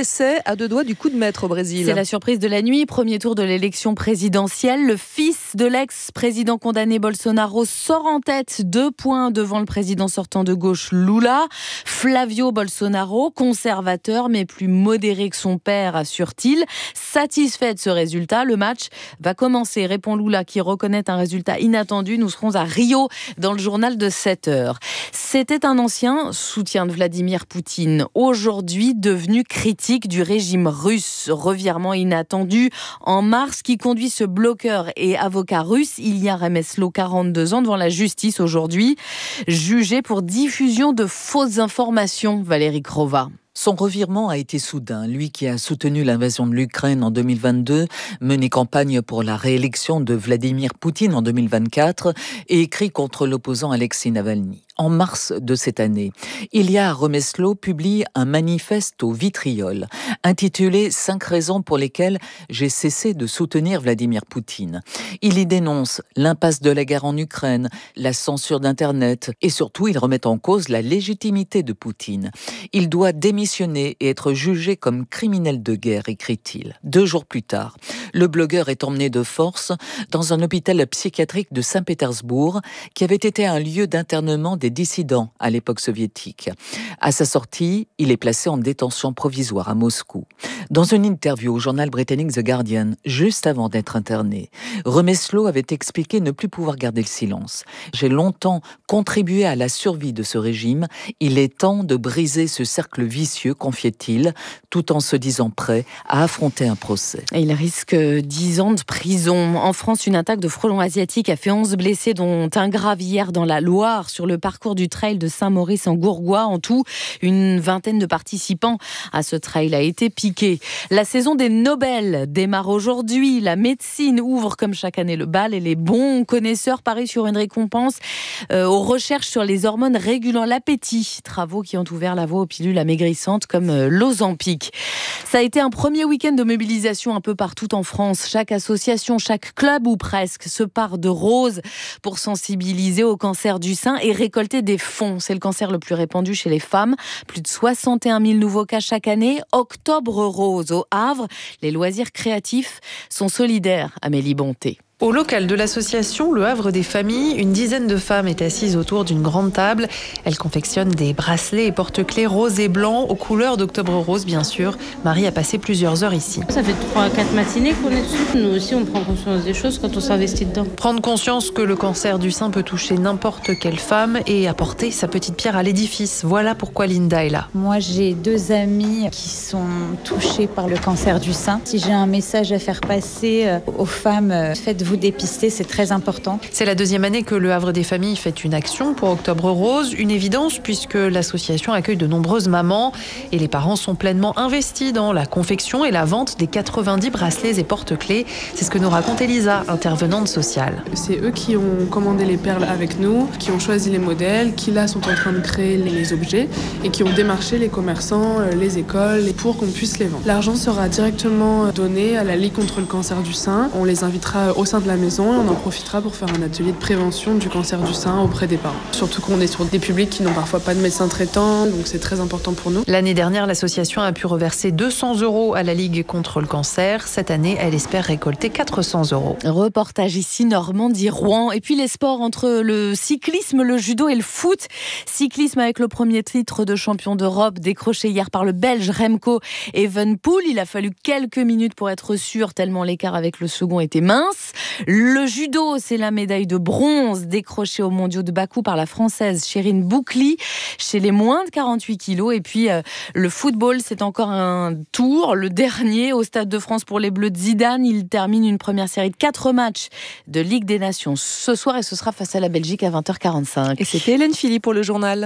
décès à deux doigts du coup de maître au Brésil. C'est la surprise de la nuit. Premier tour de l'élection présidentielle. Le fils de l'ex-président condamné Bolsonaro sort en tête, 2 points devant le président sortant de gauche Lula. Flavio Bolsonaro, conservateur mais plus modéré que son père, assure-t-il. Satisfait de ce résultat, le match va commencer, répond Lula qui reconnaît un résultat inattendu. Nous serons à Rio dans le journal de 7h. C'était un ancien soutien de Vladimir Poutine, aujourd'hui devenu critique du régime russe. Revirement inattendu en mars qui conduit ce blogueur et avocat russe, Ilya Remeslo, 42 ans, devant la justice aujourd'hui, jugé pour diffusion de fausses informations. Valérie Crova. Son revirement a été soudain. Lui qui a soutenu l'invasion de l'Ukraine en 2022, mené campagne pour la réélection de Vladimir Poutine en 2024 et écrit contre l'opposant Alexei Navalny. En mars de cette année, Ilya Remeslo publie un manifeste au vitriol intitulé « 5 raisons pour lesquelles j'ai cessé de soutenir Vladimir Poutine ». Il y dénonce l'impasse de la guerre en Ukraine, la censure d'Internet et surtout il remet en cause la légitimité de Poutine. Il doit démissionner et être jugé comme criminel de guerre, écrit-il. 2 jours plus tard, le blogueur est emmené de force dans un hôpital psychiatrique de Saint-Pétersbourg qui avait été un lieu d'internement des dissidents à l'époque soviétique. À sa sortie, il est placé en détention provisoire à Moscou. Dans une interview au journal britannique The Guardian, juste avant d'être interné, Remeslo avait expliqué ne plus pouvoir garder le silence. « J'ai longtemps contribué à la survie de ce régime. Il est temps de briser ce cercle vicieux », confiait-il, tout en se disant prêt à affronter un procès. Et il risque 10 ans de prison. En France, une attaque de frelons asiatiques a fait 11 blessés, dont un grave hier dans la Loire, sur le parcours du trail de Saint-Maurice en Gourgois. En tout, une vingtaine de participants à ce trail a été piqué. La saison des Nobel démarre aujourd'hui. La médecine ouvre comme chaque année le bal et les bons connaisseurs parient sur une récompense aux recherches sur les hormones régulant l'appétit. Travaux qui ont ouvert la voie aux pilules amaigrissantes comme l'Ozempic. Ça a été un premier week-end de mobilisation un peu partout en France. Chaque association, chaque club ou presque se pare de rose pour sensibiliser au cancer du sein et récolter des fonds. C'est le cancer le plus répandu chez les femmes. Plus de 61 000 nouveaux cas chaque année. Octobre rose au Havre. Les loisirs créatifs sont solidaires, Amélie Bonté. Au local de l'association Le Havre des Familles, une dizaine de femmes est assise autour d'une grande table. Elles confectionnent des bracelets et porte-clés roses et blancs aux couleurs d'Octobre Rose, bien sûr. Marie a passé plusieurs heures ici. Ça fait 3-4 matinées qu'on est dessus. Nous aussi, on prend conscience des choses quand on s'investit dedans. Prendre conscience que le cancer du sein peut toucher n'importe quelle femme et apporter sa petite pierre à l'édifice. Voilà pourquoi Linda est là. Moi, j'ai 2 amies qui sont touchées par le cancer du sein. Si j'ai un message à faire passer aux femmes, faites-vous dépister, c'est très important. C'est la 2e année que le Havre des Familles fait une action pour Octobre Rose, une évidence puisque l'association accueille de nombreuses mamans et les parents sont pleinement investis dans la confection et la vente des 90 bracelets et porte-clés. C'est ce que nous raconte Elisa, intervenante sociale. C'est eux qui ont commandé les perles avec nous, qui ont choisi les modèles, qui là sont en train de créer les objets et qui ont démarché les commerçants, les écoles pour qu'on puisse les vendre. L'argent sera directement donné à la Ligue contre le cancer du sein. On les invitera au sein de la maison et on en profitera pour faire un atelier de prévention du cancer du sein auprès des parents. Surtout qu'on est sur des publics qui n'ont parfois pas de médecin traitant, donc c'est très important pour nous. L'année dernière, l'association a pu reverser 200 € à la Ligue contre le cancer. Cette année, elle espère récolter 400 €. Reportage ici, Normandie-Rouen. Et puis les sports entre le cyclisme, le judo et le foot. Cyclisme avec le premier titre de champion d'Europe décroché hier par le Belge Remco Evenepoel. Il a fallu quelques minutes pour être sûr, tellement l'écart avec le second était mince. Le judo, c'est la médaille de bronze décrochée aux mondiaux de Bakou par la Française Chérine Boukli chez les moins de 48 kilos. Et puis le football, c'est encore un tour, le dernier au Stade de France pour les Bleus de Zidane. Il termine une première série de 4 matchs de Ligue des Nations ce soir et ce sera face à la Belgique à 20h45. Et c'était Hélène Philippe pour le journal.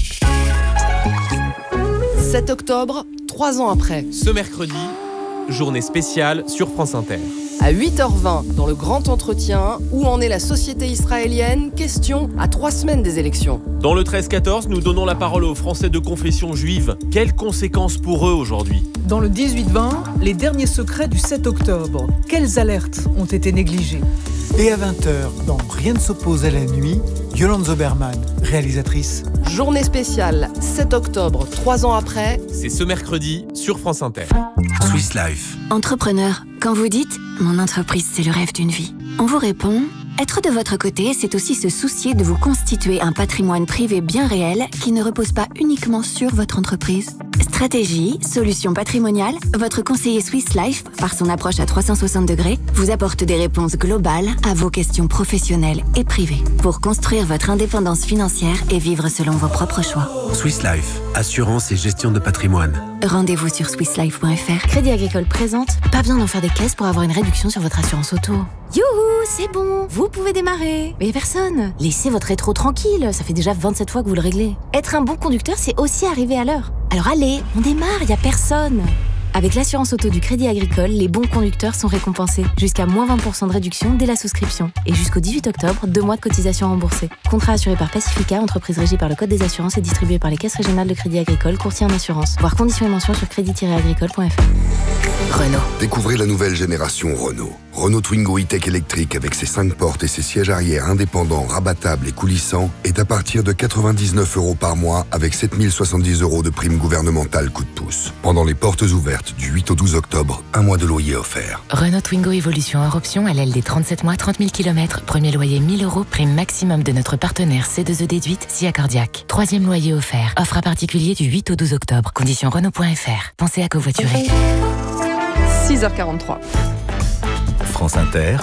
7 octobre, 3 ans après. Ce mercredi, journée spéciale sur France Inter. À 8h20, dans le grand entretien, où en est la société israélienne? Question à 3 semaines des élections. Dans le 13-14, nous donnons la parole aux Français de confession juive. Quelles conséquences pour eux aujourd'hui? Dans le 18-20, les derniers secrets du 7 octobre. Quelles alertes ont été négligées? Et à 20h, dans Rien ne s'oppose à la nuit, Yolande Zoberman, réalisatrice. Journée spéciale, 7 octobre, 3 ans après. C'est ce mercredi sur France Inter. Swiss Life. Entrepreneur, quand vous dites « Mon entreprise, c'est le rêve d'une vie », on vous répond « Être de votre côté, c'est aussi se soucier de vous constituer un patrimoine privé bien réel qui ne repose pas uniquement sur votre entreprise. » Stratégie, solutions patrimoniales, votre conseiller Swiss Life, par son approche à 360 degrés, vous apporte des réponses globales à vos questions professionnelles et privées pour construire votre indépendance financière et vivre selon vos propres choix. Swiss Life, assurance et gestion de patrimoine. Rendez-vous sur swisslife.fr. Crédit Agricole présente, pas besoin d'en faire des caisses pour avoir une réduction sur votre assurance auto. Youhou, c'est bon, vous pouvez démarrer. Mais personne. Laissez votre rétro tranquille, ça fait déjà 27 fois que vous le réglez. Être un bon conducteur, c'est aussi arriver à l'heure. Alors allez, on démarre, y a personne. Avec l'assurance auto du Crédit Agricole, les bons conducteurs sont récompensés. Jusqu'à moins 20% de réduction dès la souscription. Et jusqu'au 18 octobre, 2 mois de cotisation remboursée. Contrat assuré par Pacifica, entreprise régie par le Code des assurances et distribué par les caisses régionales de Crédit Agricole, courtier en assurance. Voir conditions et mentions sur crédit-agricole.fr. Renault. Découvrez la nouvelle génération Renault. Renault Twingo E-Tech électrique avec ses 5 portes et ses sièges arrière indépendants, rabattables et coulissants est à partir de 99 € par mois avec 7070 € de prime gouvernementale coup de pouce. Pendant les portes ouvertes du 8 au 12 octobre, un mois de loyer offert. Renault Twingo Evolution hors option à LLD 37 mois, 30 000 km. Premier loyer 1000 €, prime maximum de notre partenaire C2E déduite, SIA Cardiac. Troisième loyer offert. Offre à particulier du 8 au 12 octobre. Conditions Renault.fr. Pensez à covoiturer. 6h43. France Inter.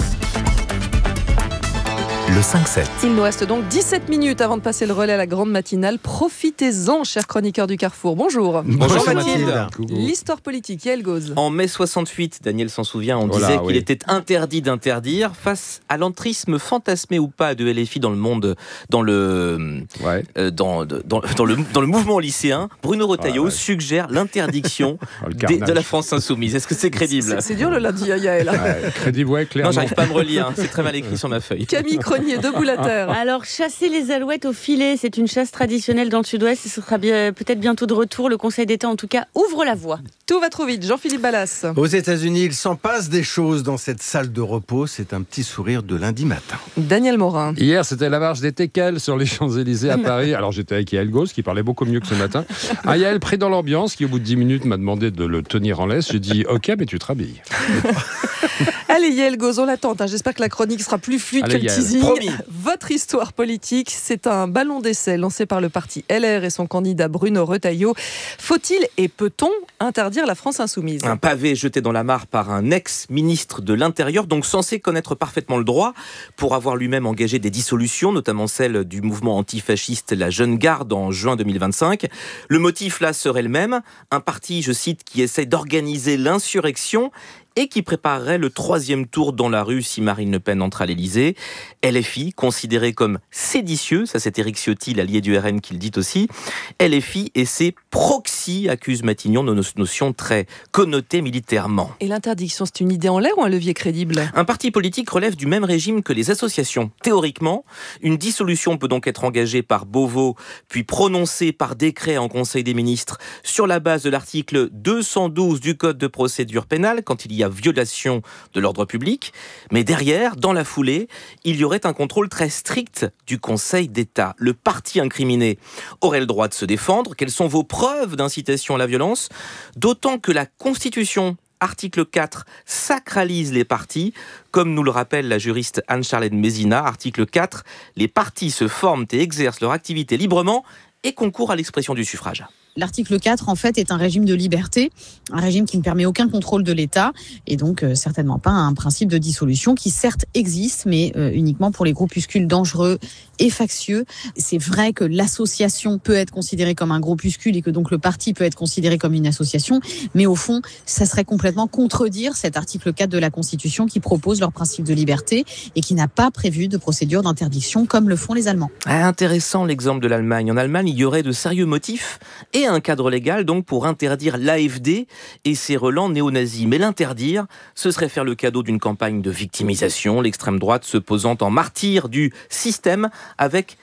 Le 5-7. Il nous reste donc 17 minutes avant de passer le relais à la grande matinale. Profitez-en, chers chroniqueurs du Carrefour. Bonjour. Bonjour Mathilde. L'histoire politique, Yael Gauz. En mai 68, Daniel s'en souvient, on disait qu'il était interdit d'interdire. Face à l'entrisme fantasmé ou pas de LFI dans le monde, dans le mouvement lycéen, Bruno Retailleau suggère l'interdiction de la France insoumise. Est-ce que c'est crédible ? C'est dur le lundi à Yael. Crédible, clairement. Non, j'arrive pas à me relire. C'est très mal écrit sur ma feuille. Camille debout la terre. Alors, chasser les alouettes au filet, c'est une chasse traditionnelle dans le sud-ouest. Ce sera peut-être bientôt de retour. Le Conseil d'État, en tout cas, ouvre la voie. Tout va trop vite. Jean-Philippe Ballas. Aux États-Unis, il s'en passe des choses dans cette salle de repos. C'est un petit sourire de lundi matin. Daniel Morin. Hier, c'était la marche des Teckels sur les Champs-Élysées à Paris. Alors, j'étais avec Yael Gauz, qui parlait beaucoup mieux que ce matin. Un Yael pris dans l'ambiance, qui au bout de 10 minutes m'a demandé de le tenir en laisse. J'ai dit, OK, mais tu te rhabilles. Allez, Yael Gauz, on l'attend. J'espère que la chronique sera plus fluide que le teasing. Promis. Votre histoire politique, c'est un ballon d'essai lancé par le parti LR et son candidat Bruno Retailleau. Faut-il et peut-on interdire la France insoumise ? Un pavé jeté dans la mare par un ex-ministre de l'Intérieur, donc censé connaître parfaitement le droit, pour avoir lui-même engagé des dissolutions, notamment celle du mouvement antifasciste La Jeune Garde en juin 2025. Le motif là serait le même, un parti, je cite, qui essaie d'organiser l'insurrection et qui préparerait le 3e tour dans la rue si Marine Le Pen entre à l'Élysée. LFI, considéré comme séditieux, ça c'est Éric Ciotti, l'allié du RN qui le dit aussi. LFI et ses proxys accusent Matignon de notions très connotées militairement. Et l'interdiction, c'est une idée en l'air ou un levier crédible ? Un parti politique relève du même régime que les associations. Théoriquement, une dissolution peut donc être engagée par Beauvau, puis prononcée par décret en Conseil des ministres sur la base de l'article 212 du Code de procédure pénale, quand il y a violation de l'ordre public. Mais derrière, dans la foulée, il y aurait un contrôle très strict du Conseil d'État. Le parti incriminé aurait le droit de se défendre. Quelles sont vos preuves d'incitation à la violence ? D'autant que la Constitution, article 4, sacralise les partis. Comme nous le rappelle la juriste Anne-Charlène Mézina, article 4, les partis se forment et exercent leur activité librement et concourent à l'expression du suffrage. L'article 4, en fait, est un régime de liberté, un régime qui ne permet aucun contrôle de l'État et donc certainement pas un principe de dissolution qui certes existe, mais uniquement pour les groupuscules dangereux et factieux. C'est vrai que l'association peut être considérée comme un groupuscule et que donc le parti peut être considéré comme une association, mais au fond, ça serait complètement contredire cet article 4 de la Constitution qui propose leur principe de liberté et qui n'a pas prévu de procédure d'interdiction comme le font les Allemands. Intéressant l'exemple de l'Allemagne. En Allemagne, il y aurait de sérieux motifs et un cadre légal donc pour interdire l'AfD et ses relents néo-nazis. Mais l'interdire, ce serait faire le cadeau d'une campagne de victimisation, l'extrême droite se posant en martyr du système avec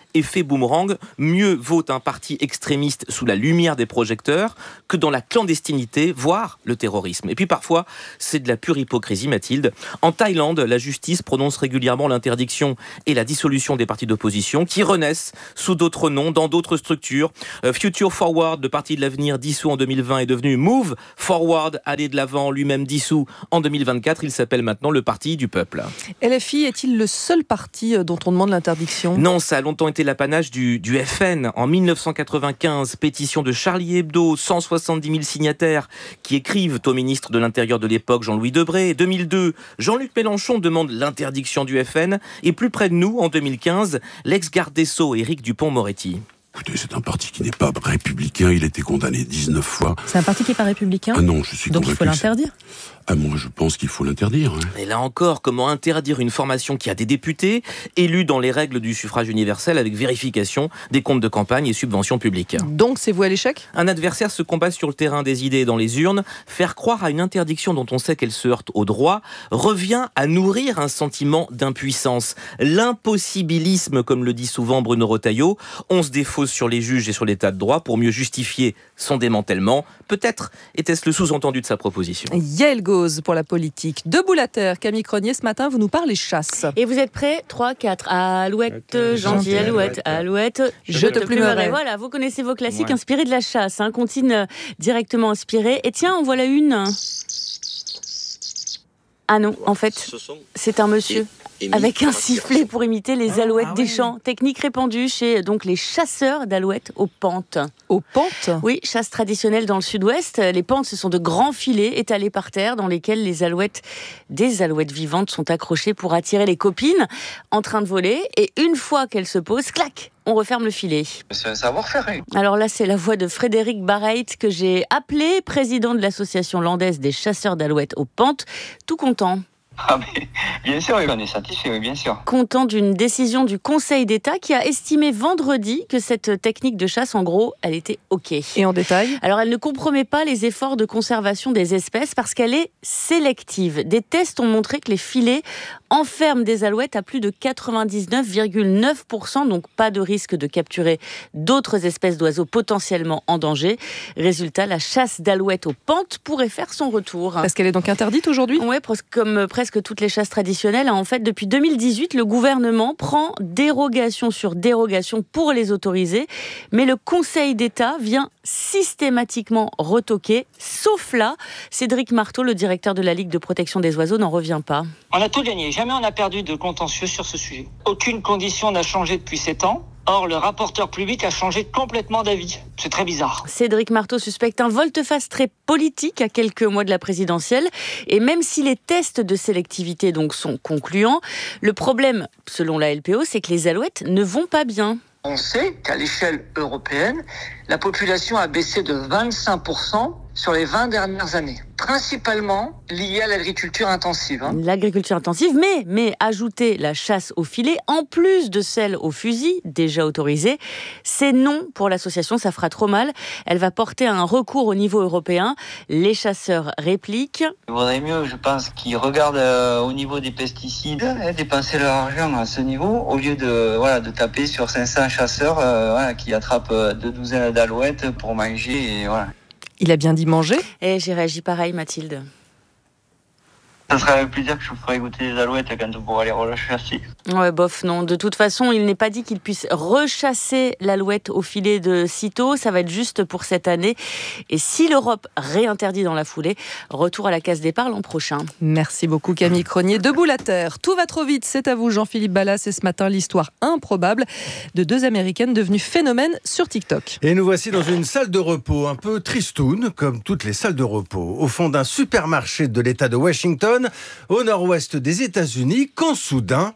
effet boomerang, mieux vaut un parti extrémiste sous la lumière des projecteurs que dans la clandestinité, voire le terrorisme. Et puis parfois, c'est de la pure hypocrisie, Mathilde. En Thaïlande, la justice prononce régulièrement l'interdiction et la dissolution des partis d'opposition qui renaissent sous d'autres noms, dans d'autres structures. Future Forward, le parti de l'avenir dissous en 2020, est devenu Move Forward, aller de l'avant, lui-même dissous en 2024. Il s'appelle maintenant le Parti du Peuple. LFI est-il le seul parti dont on demande l'interdiction ? Non, ça a longtemps été l'apanage du FN. En 1995, pétition de Charlie Hebdo, 170 000 signataires qui écrivent au ministre de l'Intérieur de l'époque, Jean-Louis Debré. 2002, Jean-Luc Mélenchon demande l'interdiction du FN. Et plus près de nous, en 2015, l'ex-garde des Sceaux, Éric Dupond-Moretti. Écoutez, c'est un parti qui n'est pas républicain, il a été condamné 19 fois. C'est un parti qui n'est pas républicain ? Ah non, je suis donc convaincu. Il faut l'interdire ? Ah, moi, je pense qu'il faut l'interdire. Hein. Et là encore, comment interdire une formation qui a des députés élus dans les règles du suffrage universel avec vérification des comptes de campagne et subventions publiques ? Donc, c'est voué à l'échec ? Un adversaire se combat sur le terrain des idées et dans les urnes. Faire croire à une interdiction dont on sait qu'elle se heurte au droit revient à nourrir un sentiment d'impuissance. L'impossibilisme, comme le dit souvent Bruno Retailleau. On se défausse sur les juges et sur l'état de droit pour mieux justifier son démantèlement. Peut-être était-ce le sous-entendu de sa proposition. Yael Gauze pour la politique. Debout la terre, Camille Cronier, ce matin, vous nous parlez chasse. Et vous êtes prêts ? 3, 4. Alouette, gentille alouette, alouette, je te plumerai. Voilà, vous connaissez vos classiques inspirés de la chasse. Comptine directement inspirée. Et tiens, en voilà une. Ah non, en fait, c'est un monsieur. Avec un sifflet pour imiter les alouettes des champs. Technique répandue chez donc les chasseurs d'alouettes aux pentes. Aux pentes ? Oui, chasse traditionnelle dans le sud-ouest. Les pentes, ce sont de grands filets étalés par terre dans lesquels des alouettes vivantes sont accrochées pour attirer les copines en train de voler. Et une fois qu'elles se posent, clac, on referme le filet. C'est un savoir-faire. Alors là, c'est la voix de Frédéric Barreit que j'ai appelé, président de l'association landaise des chasseurs d'alouettes aux pentes, tout content. Ah mais bien sûr, on est satisfait, oui, bien sûr. Content d'une décision du Conseil d'État qui a estimé vendredi que cette technique de chasse, en gros, elle était OK. Et en détail ? Alors, elle ne compromet pas les efforts de conservation des espèces parce qu'elle est sélective. Des tests ont montré que les filets enferment des alouettes à plus de 99,9%, donc pas de risque de capturer d'autres espèces d'oiseaux potentiellement en danger. Résultat, la chasse d'alouettes aux pentes pourrait faire son retour. Parce qu'elle est donc interdite aujourd'hui ? Oui, comme presque toutes les chasses traditionnelles. En fait, depuis 2018, le gouvernement prend dérogation sur dérogation pour les autoriser, mais le Conseil d'État vient systématiquement retoquer, sauf là, Cédric Marteau, le directeur de la Ligue de protection des oiseaux, n'en revient pas. On a tout gagné, jamais on n'a perdu de contentieux sur ce sujet. Aucune condition n'a changé depuis 7 ans. Or, le rapporteur public a changé complètement d'avis. C'est très bizarre. Cédric Marteau suspecte un volte-face très politique à quelques mois de la présidentielle. Et même si les tests de sélectivité donc sont concluants, le problème, selon la LPO, c'est que les alouettes ne vont pas bien. On sait qu'à l'échelle européenne, la population a baissé de 25% sur les 20 dernières années. Principalement lié à l'agriculture intensive. L'agriculture intensive, mais ajouter la chasse au filet, en plus de celle au fusil, déjà autorisée, c'est non pour l'association, ça fera trop mal. Elle va porter un recours au niveau européen. Les chasseurs répliquent. Il vaudrait mieux, je pense, qu'ils regardent au niveau des pesticides, dépenser leur argent à ce niveau, au lieu de taper sur 500 chasseurs qui attrapent 2 douzaines d'alouettes pour manger. Et voilà. Il a bien dit manger ? Et j'ai réagi pareil, Mathilde. Ça serait avec plaisir que je vous ferais goûter les alouettes quand on pourra les rechasser. Ouais, bof, non. De toute façon, il n'est pas dit qu'il puisse rechasser l'alouette au filet de sitôt. Ça va être juste pour cette année. Et si l'Europe réinterdit dans la foulée, retour à la case départ l'an prochain. Merci beaucoup Camille Cronier. Debout la terre, tout va trop vite. C'est à vous Jean-Philippe Ballas. Et ce matin, l'histoire improbable de 2 Américaines devenues phénomènes sur TikTok. Et nous voici dans une salle de repos un peu tristoune, comme toutes les salles de repos, au fond d'un supermarché de l'État de Washington, au nord-ouest des États-Unis, quand soudain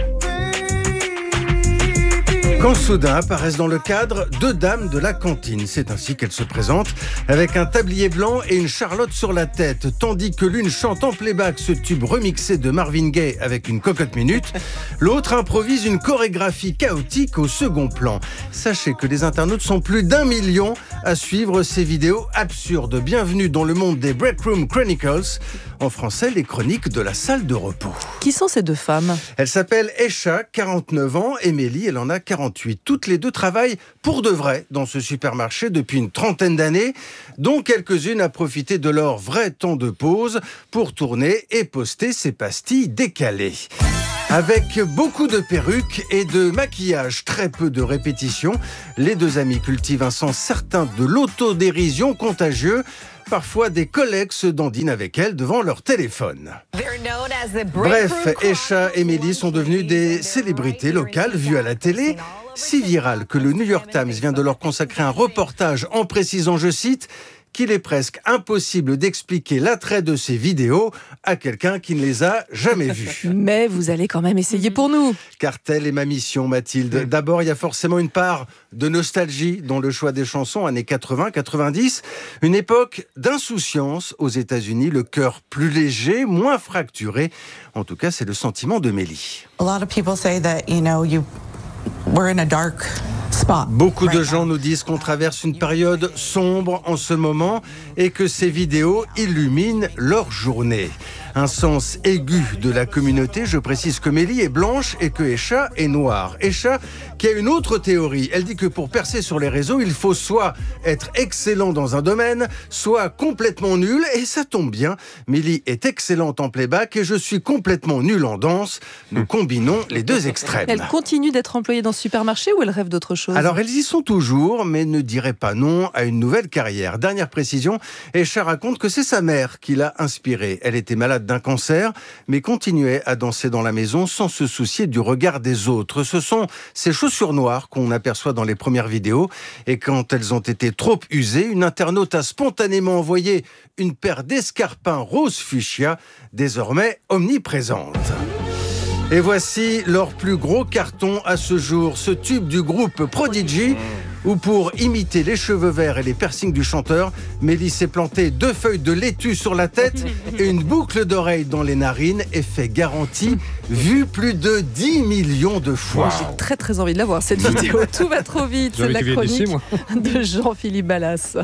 apparaissent dans le cadre 2 dames de la cantine. C'est ainsi qu'elles se présentent avec un tablier blanc et une charlotte sur la tête, tandis que l'une chante en playback ce tube remixé de Marvin Gaye avec une cocotte minute, l'autre improvise une chorégraphie chaotique au second plan. Sachez que les internautes sont plus d'1 million à suivre ces vidéos absurdes. Bienvenue dans le monde des Break Room Chronicles. En français, les chroniques de la salle de repos. Qui sont ces deux femmes ? Elle s'appelle Esha, 49 ans, et Mélie, elle en a 48. Toutes les deux travaillent pour de vrai dans ce supermarché depuis une trentaine d'années, dont quelques-unes à profiter de leur vrai temps de pause pour tourner et poster ces pastilles décalées. Avec beaucoup de perruques et de maquillage, très peu de répétitions, les deux amies cultivent un sens certain de l'autodérision contagieux. Parfois, des collègues se dandinent avec elles devant leur téléphone. Bref, Esha et Mélie sont devenues des célébrités locales vues à la télé, si virales que le New York Times vient de leur consacrer un reportage en précisant, je cite, qu'il est presque impossible d'expliquer l'attrait de ces vidéos à quelqu'un qui ne les a jamais vues. Mais vous allez quand même essayer pour nous. Car telle est ma mission, Mathilde. D'abord, il y a forcément une part de nostalgie dans le choix des chansons, années 80-90. Une époque d'insouciance aux États-Unis, le cœur plus léger, moins fracturé. En tout cas, c'est le sentiment de Mélie. A lot of people say that, we're in a dark spot. Beaucoup de gens nous disent qu'on traverse une période sombre en ce moment et que ces vidéos illuminent leur journée. Un sens aigu de la communauté. Je précise que Mélie est blanche et que Esha est noire. Esha qui a une autre théorie. Elle dit que pour percer sur les réseaux, il faut soit être excellent dans un domaine, soit complètement nul. Et ça tombe bien. Mélie est excellente en playback et je suis complètement nul en danse. Nous combinons les deux extrêmes. Elle continue d'être employée dans ce supermarché ou elle rêve d'autre chose ? Alors elles y sont toujours, mais ne diraient pas non à une nouvelle carrière. Dernière précision, Esha raconte que c'est sa mère qui l'a inspirée. Elle était malade d'un cancer, mais continuait à danser dans la maison sans se soucier du regard des autres. Ce sont ces chaussures noires qu'on aperçoit dans les premières vidéos. Et quand elles ont été trop usées, une internaute a spontanément envoyé une paire d'escarpins rose fuchsia, désormais omniprésente. Et voici leur plus gros carton à ce jour, ce tube du groupe Prodigy, où pour imiter les cheveux verts et les piercings du chanteur, Mélie s'est planté 2 feuilles de laitue sur la tête et une boucle d'oreille dans les narines, effet garanti, vu plus de 10 millions de fois. J'ai très très envie de la voir cette vidéo, tout va trop vite, c'est la chronique de Jean-Philippe Ballas.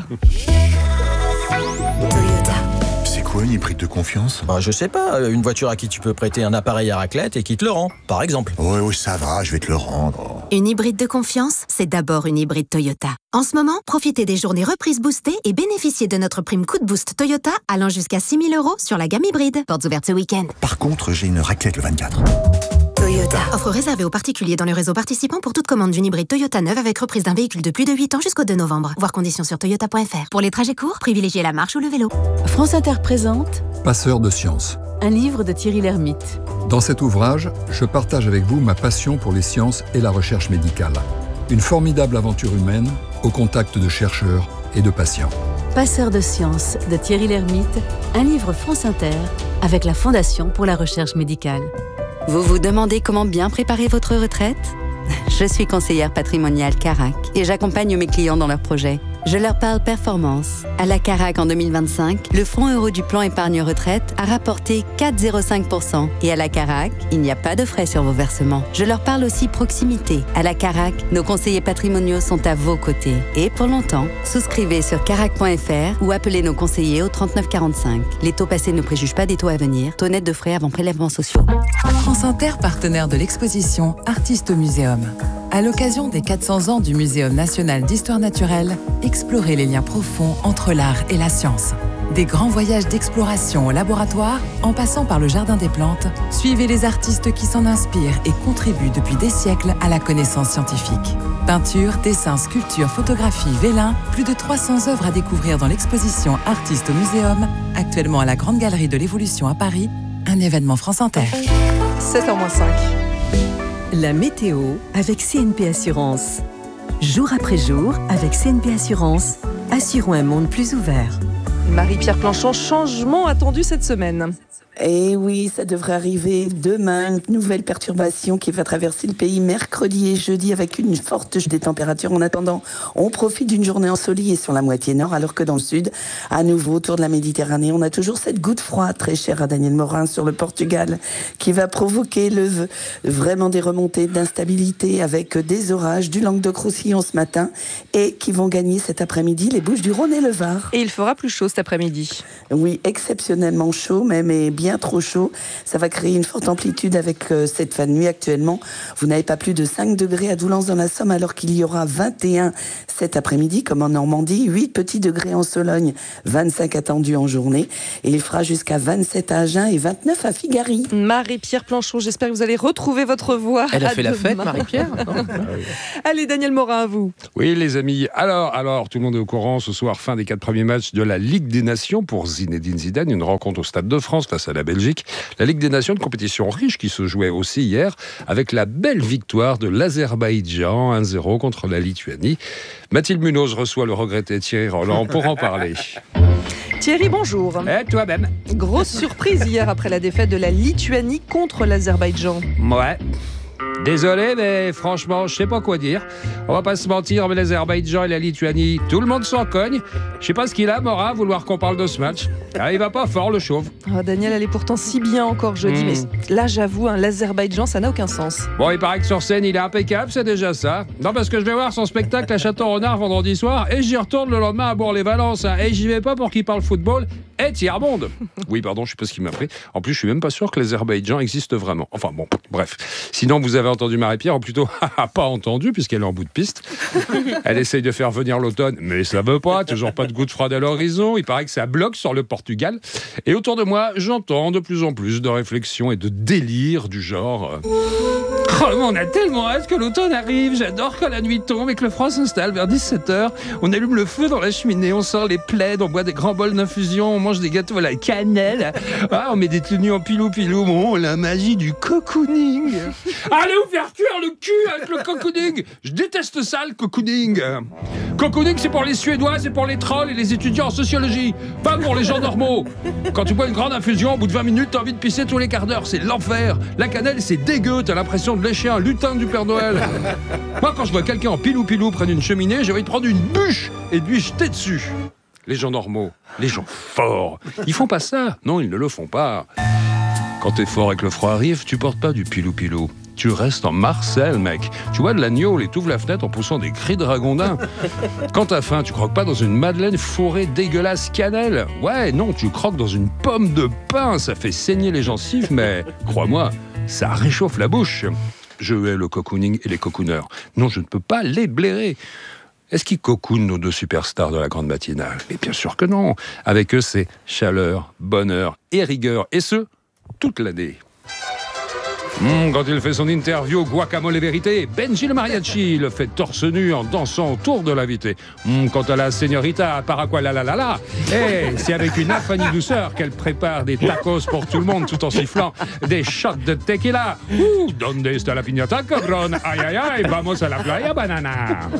C'est quoi une hybride de confiance ? Je sais pas, une voiture à qui tu peux prêter un appareil à raclette et qui te le rend, par exemple. Oui, ça va, je vais te le rendre. Une hybride de confiance, c'est d'abord une hybride Toyota. En ce moment, profitez des journées reprises boostées et bénéficiez de notre prime coup de boost Toyota allant jusqu'à 6 000 € sur la gamme hybride. Portes ouvertes ce week-end. Par contre, j'ai une raclette le 24. Toyota. Offre réservée aux particuliers dans le réseau participant pour toute commande d'une hybride Toyota neuve avec reprise d'un véhicule de plus de 8 ans jusqu'au 2 novembre. Voir conditions sur toyota.fr. Pour les trajets courts, privilégiez la marche ou le vélo. France Inter présente Passeur de sciences. un livre de Thierry Lhermitte. Dans cet ouvrage, je partage avec vous ma passion pour les sciences et la recherche médicale. Une formidable aventure humaine au contact de chercheurs et de patients. Passeur de sciences de Thierry Lhermitte, un livre France Inter avec la Fondation pour la recherche médicale. Vous vous demandez comment bien préparer votre retraite ? Je suis conseillère patrimoniale Carac et j'accompagne mes clients dans leurs projets. Je leur parle performance. À la Carac en 2025, le fonds euro du plan épargne retraite a rapporté 4,05%. Et à la Carac, il n'y a pas de frais sur vos versements. Je leur parle aussi proximité. À la Carac, nos conseillers patrimoniaux sont à vos côtés. Et pour longtemps, souscrivez sur carac.fr ou appelez nos conseillers au 39 45. Les taux passés ne préjugent pas des taux à venir. Taux net de frais avant prélèvements sociaux. France Inter, partenaire de l'exposition Artistes au Muséum. À l'occasion des 400 ans du Muséum national d'histoire naturelle, explorez les liens profonds entre l'art et la science. Des grands voyages d'exploration au laboratoire, en passant par le Jardin des plantes, suivez les artistes qui s'en inspirent et contribuent depuis des siècles à la connaissance scientifique. Peinture, dessins, sculptures, photographies, vélins, plus de 300 œuvres à découvrir dans l'exposition Artistes au Muséum, actuellement à la Grande Galerie de l'Évolution à Paris, un événement France Inter. 7h-5. La météo avec CNP Assurance. Jour après jour, avec CNP Assurance, assurons un monde plus ouvert. Marie-Pierre Planchon, changement attendu cette semaine. Et oui, ça devrait arriver demain. Une nouvelle perturbation qui va traverser le pays mercredi et jeudi avec une forte chute des températures. En attendant, on profite d'une journée ensoleillée sur la moitié nord, alors que dans le sud, à nouveau autour de la Méditerranée, on a toujours cette goutte froide très chère à Daniel Morin sur le Portugal qui va provoquer vraiment des remontées d'instabilité avec des orages du Languedoc-Roussillon ce matin et qui vont gagner cet après-midi les Bouches-du-Rhône et le Var. Et il fera plus chaud cet après-midi. Oui, exceptionnellement chaud, même et bien trop chaud. Ça va créer une forte amplitude avec cette fin de nuit actuellement. Vous n'avez pas plus de 5 degrés à Doullens dans la Somme alors qu'il y aura 21 cet après-midi comme en Normandie, 8 petits degrés en Sologne, 25 attendus en journée et il fera jusqu'à 27 à Agen et 29 à Figari. Marie-Pierre Planchon, j'espère que vous allez retrouver votre voix. Elle a fait la fête, Marie-Pierre. Allez, Daniel Morin, à vous. Oui, les amis. Alors, tout le monde est au courant. Ce soir, fin des 4 premiers matchs de la Ligue des Nations pour Zinedine Zidane. Une rencontre au Stade de France face à la Belgique. La Ligue des Nations, une compétition riche qui se jouait aussi hier avec la belle victoire de l'Azerbaïdjan 1-0 contre la Lituanie. Mathilde Munoz reçoit le regretté Thierry Roland pour en parler. Thierry, bonjour. Et toi-même. Grosse surprise hier après la défaite de la Lituanie contre l'Azerbaïdjan. Ouais. Désolé, mais franchement, je sais pas quoi dire. On va pas se mentir, mais l'Azerbaïdjan et la Lituanie, tout le monde s'en cogne. Je sais pas ce qu'il a, Morin, à vouloir qu'on parle de ce match. Ah, il va pas fort, le chauve. Oh, Daniel, elle est pourtant si bien encore jeudi, mais là, j'avoue, l'Azerbaïdjan, ça n'a aucun sens. Bon, il paraît que sur scène, il est impeccable, c'est déjà ça. Non, parce que je vais voir son spectacle à Château-Renard vendredi soir, et j'y retourne le lendemain à Bourg-les-Valences. Et j'y vais pas pour qu'il parle football et tiers-monde. Oui, pardon, je sais pas ce qu'il m'a pris. En plus, je suis même pas sûr que l'Azerbaïdjan existe vraiment. Enfin bon, bref. Sinon, vous avez entendu Marie-Pierre, ou plutôt pas entendu, puisqu'elle est en bout de piste. Elle essaye de faire venir l'automne, mais ça veut pas, toujours pas de goutte froide à l'horizon. Il paraît que ça bloque sur le Portugal. Et autour de moi, j'entends de plus en plus de réflexions et de délires du genre... Oh, on a tellement hâte que l'automne arrive. J'adore quand la nuit tombe et que le froid s'installe vers 17h. On allume le feu dans la cheminée, on sort les plaids, on boit des grands bols d'infusion, on mange des gâteaux à la cannelle. Ah, on met des tenues en pilou-pilou. Bon, la magie du cocooning. Allez vous faire cuire le cul avec le cocooning. Je déteste ça, le cocooning. Cocooning, c'est pour les Suédois, c'est pour les trolls et les étudiants en sociologie. Pas pour les gens normaux. Quand tu bois une grande infusion, au bout de 20 minutes, t'as envie de pisser tous les quarts d'heure. C'est l'enfer. La cannelle, c'est dégueu. T'as l'impression de lécher un lutin du Père Noël. Moi, quand je vois quelqu'un en pilou-pilou près d'une cheminée, j'ai envie de prendre une bûche et de lui jeter dessus. Les gens normaux, les gens forts, ils font pas ça. Non, ils ne le font pas. Quand t'es fort et que le froid arrive, tu portes pas du pilou-pilou. Tu restes en Marcel, mec. Tu vois de l'agneau et t'ouvres la fenêtre en poussant des cris de ragondin. Quand t'as faim, tu croques pas dans une madeleine fourrée dégueulasse cannelle. Ouais, non, tu croques dans une pomme de pain. Ça fait saigner les gencives, mais crois-moi, ça réchauffe la bouche. Je hais le cocooning et les cocooneurs. Non, je ne peux pas les blairer. Est-ce qu'ils cocoonent nos deux superstars de la grande matinale? Mais bien sûr que non. Avec eux, c'est chaleur, bonheur et rigueur. Et ce, toute l'année. Quand il fait son interview Guacamole et Vérité, Benji le mariachi le fait torse nu en dansant autour de l'invité. Quant à la señorita Paraqualalala, c'est avec une affanie douceur qu'elle prépare des tacos pour tout le monde tout en sifflant des shots de tequila. Donde está la piñata, cabrón? Aïe aïe aïe, vamos a la playa, banana.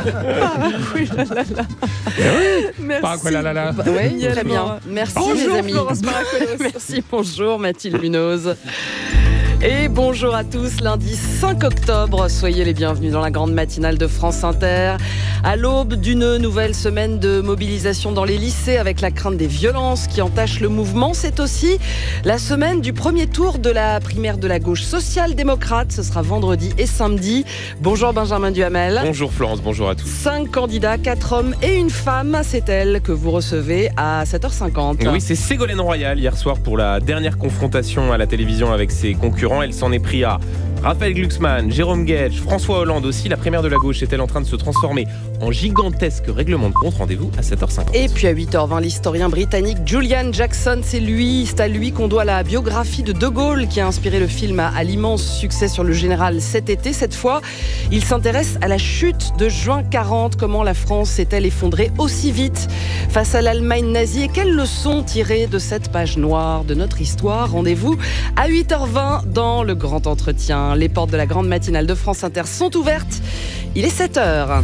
Merci. Paraqualalala. Oui, très bien. Merci, bonjour, les amis. Florence Maracolos. Merci, bonjour, Mathilde Munoz. Et bonjour à tous, lundi 5 octobre, soyez les bienvenus dans la grande matinale de France Inter. À l'aube d'une nouvelle semaine de mobilisation dans les lycées avec la crainte des violences qui entachent le mouvement, c'est aussi la semaine du premier tour de la primaire de la gauche social-démocrate. Ce sera vendredi et samedi. Bonjour Benjamin Duhamel. Bonjour Florence, bonjour à tous. 5 candidats, 4 hommes et une femme, c'est elle que vous recevez à 7h50. Oui, c'est Ségolène Royal hier soir pour la dernière confrontation à la télévision avec ses concurrents. Elle s'en est pris à Raphaël Glucksmann, Jérôme Guedj, François Hollande aussi. La primaire de la gauche est-elle en train de se transformer en gigantesque règlement de compte? Rendez-vous à 7h50. Et puis à 8h20, l'historien britannique Julian Jackson, c'est à lui qu'on doit la biographie de De Gaulle qui a inspiré le film à l'immense succès sur le général cet été. Cette fois, il s'intéresse à la chute de juin 40. Comment la France s'est-elle effondrée aussi vite face à l'Allemagne nazie et quelles leçons tirer de cette page noire de notre histoire? Rendez-vous à 8h20 dans le grand entretien. Les portes de la grande matinale de France Inter sont ouvertes. Il est 7h.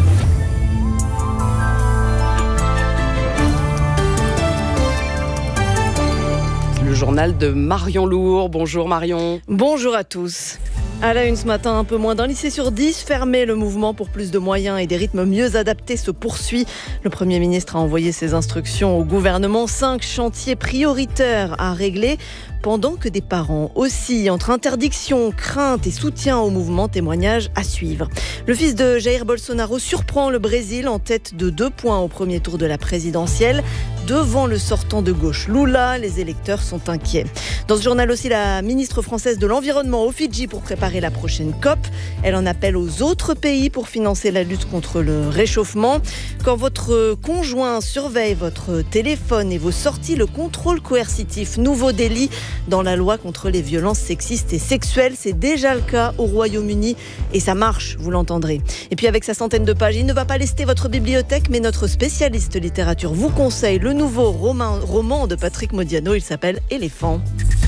Le journal de Marion Lourd. Bonjour Marion. Bonjour à tous. À la une ce matin, un peu moins d'un lycée sur 10 fermé. Le mouvement pour plus de moyens et des rythmes mieux adaptés se poursuit. Le Premier ministre a envoyé ses instructions au gouvernement. 5 chantiers prioritaires à régler. Pendant que des parents oscillent entre interdiction, crainte et soutien au mouvement, témoignage à suivre. Le fils de Jair Bolsonaro surprend le Brésil en tête de 2 points au premier tour de la présidentielle. Devant le sortant de gauche Lula, les électeurs sont inquiets. Dans ce journal aussi, la ministre française de l'Environnement au Fidji pour préparer la prochaine COP. Elle en appelle aux autres pays pour financer la lutte contre le réchauffement. Quand votre conjoint surveille votre téléphone et vos sorties, le contrôle coercitif, nouveau délit dans la loi contre les violences sexistes et sexuelles. C'est déjà le cas au Royaume-Uni et ça marche, vous l'entendrez. Et puis avec sa centaine de pages, il ne va pas lester votre bibliothèque, mais notre spécialiste littérature vous conseille le nouveau roman de Patrick Modiano. Il s'appelle Éléphant.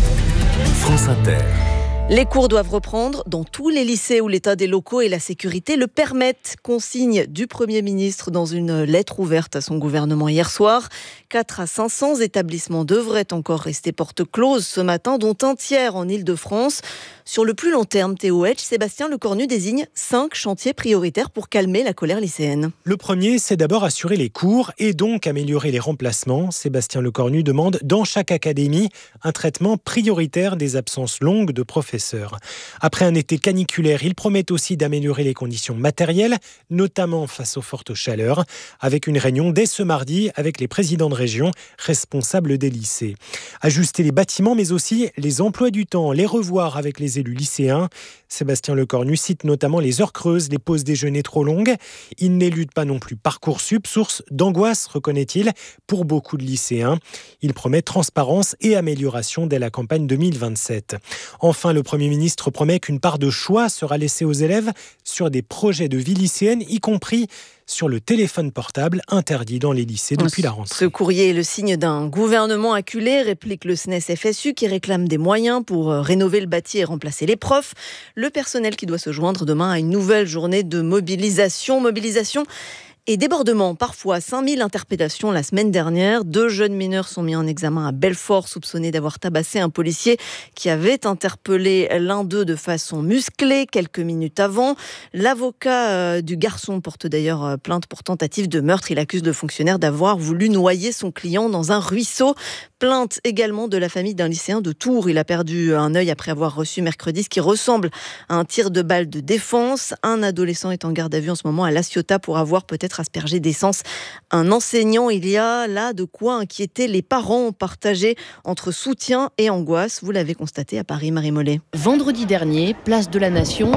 France Inter. Les cours doivent reprendre dans tous les lycées où l'état des locaux et la sécurité le permettent. Consigne du Premier ministre dans une lettre ouverte à son gouvernement hier soir. 4 à 500 établissements devraient encore rester porte close ce matin, dont un tiers en Île-de-France. Sur le plus long terme, Théo Hedge, Sébastien Lecornu désigne 5 chantiers prioritaires pour calmer la colère lycéenne. Le premier, c'est d'abord assurer les cours et donc améliorer les remplacements. Sébastien Lecornu demande dans chaque académie un traitement prioritaire des absences longues de professeurs. Après un été caniculaire, il promet aussi d'améliorer les conditions matérielles, notamment face aux fortes chaleurs, avec une réunion dès ce mardi avec les présidents de région responsables des lycées. Ajuster les bâtiments, mais aussi les emplois du temps, les revoir avec les élus lycéens. Sébastien Lecornu cite notamment les heures creuses, les pauses déjeuner trop longues. Il n'élude pas non plus Parcoursup, source d'angoisse, reconnaît-il, pour beaucoup de lycéens. Il promet transparence et amélioration dès la campagne 2027. Enfin, le Premier ministre promet qu'une part de choix sera laissée aux élèves sur des projets de vie lycéenne, y compris sur le téléphone portable interdit dans les lycées depuis la rentrée. Ce courrier est le signe d'un gouvernement acculé, réplique le SNES-FSU qui réclame des moyens pour rénover le bâti et remplacer les profs. Le personnel qui doit se joindre demain à une nouvelle journée de mobilisation. Et débordement, parfois 5000 interpellations la semaine dernière. 2 jeunes mineurs sont mis en examen à Belfort, soupçonnés d'avoir tabassé un policier qui avait interpellé l'un d'eux de façon musclée quelques minutes avant. L'avocat du garçon porte d'ailleurs plainte pour tentative de meurtre. Il accuse le fonctionnaire d'avoir voulu noyer son client dans un ruisseau. Plainte également de la famille d'un lycéen de Tours. Il a perdu un œil après avoir reçu mercredi ce qui ressemble à un tir de balle de défense. Un adolescent est en garde à vue en ce moment à La Ciotat pour avoir peut-être aspergé d'essence un enseignant. Il y a là de quoi inquiéter les parents, partagés entre soutien et angoisse. Vous l'avez constaté à Paris, Marie Mollet. Vendredi dernier, place de la Nation.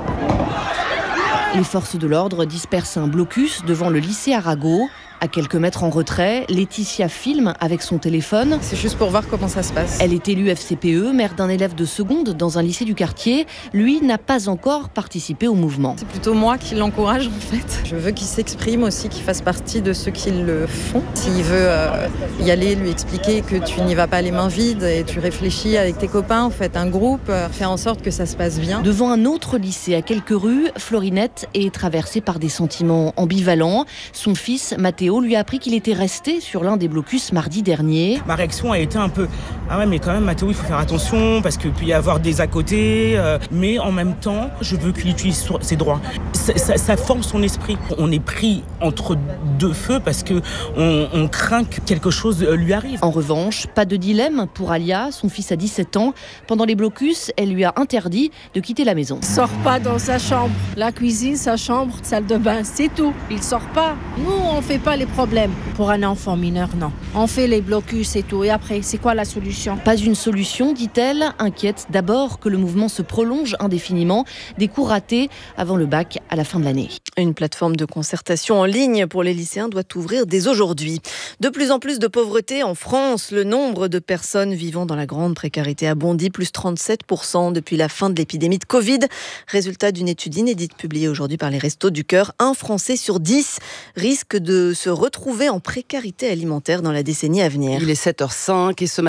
Les forces de l'ordre dispersent un blocus devant le lycée Arago. À quelques mètres en retrait, Laetitia filme avec son téléphone. C'est juste pour voir comment ça se passe. Elle est élue FCPE, mère d'un élève de seconde dans un lycée du quartier. Lui n'a pas encore participé au mouvement. C'est plutôt moi qui l'encourage en fait. Je veux qu'il s'exprime aussi, qu'il fasse partie de ceux qui le font. S'il veut y aller, lui expliquer que tu n'y vas pas les mains vides et tu réfléchis avec tes copains, en fait, un groupe, faire en sorte que ça se passe bien. Devant un autre lycée à quelques rues, Florinette est traversée par des sentiments ambivalents. Son fils, Mathéo, lui a appris qu'il était resté sur l'un des blocus mardi dernier. Ma réaction a été un peu « Ah ouais, mais quand même, Mathéo, il faut faire attention parce qu'il peut y avoir des à côté. Mais en même temps, je veux qu'il utilise ses droits. Ça forme son esprit. On est pris entre deux feux parce qu'on craint que quelque chose lui arrive. » En revanche, pas de dilemme pour Alia. Son fils a 17 ans. Pendant les blocus, elle lui a interdit de quitter la maison. Il sort pas dans sa chambre. La cuisine, sa chambre, salle de bain, c'est tout. Il sort pas. Nous, on fait pas les problèmes. Pour un enfant mineur, non. On fait les blocus et tout. Et après, c'est quoi la solution ? Pas une solution, dit-elle. Inquiète d'abord que le mouvement se prolonge indéfiniment. Des cours ratés avant le bac à la fin de l'année. Une plateforme de concertation en ligne pour les lycéens doit ouvrir dès aujourd'hui. De plus en plus de pauvreté en France. Le nombre de personnes vivant dans la grande précarité a bondi, plus 37% depuis la fin de l'épidémie de Covid. Résultat d'une étude inédite publiée aujourd'hui par les Restos du Cœur. 1 Français sur 10 risque de se retrouver en précarité alimentaire dans la décennie à venir. Il est 7h05 et ce matin, c'est la